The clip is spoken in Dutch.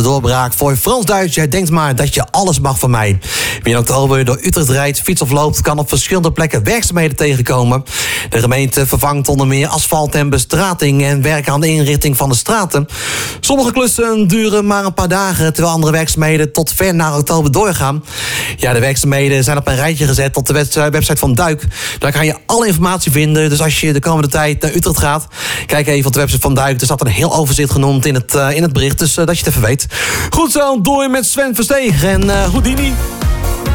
Doorbraak voor Frans-Duits. Jij denkt maar dat je alles mag van mij. Wie in oktober door Utrecht rijdt, fiets of loopt, kan op verschillende plekken werkzaamheden tegenkomen. De gemeente vervangt onder meer asfalt en bestrating en werkt aan de inrichting van de straten. Sommige klussen duren maar een paar dagen, terwijl andere werkzaamheden tot ver na oktober doorgaan. Ja, de werkzaamheden zijn op een rijtje gezet op de website van Duik. Daar kan je alle informatie vinden. Dus als je de komende tijd naar Utrecht gaat, kijk even op de website van Duik. Er staat een heel overzicht genoemd in het bericht, dus dat je het even weet. Goed zo, door met Sven Verstegen en Houdini.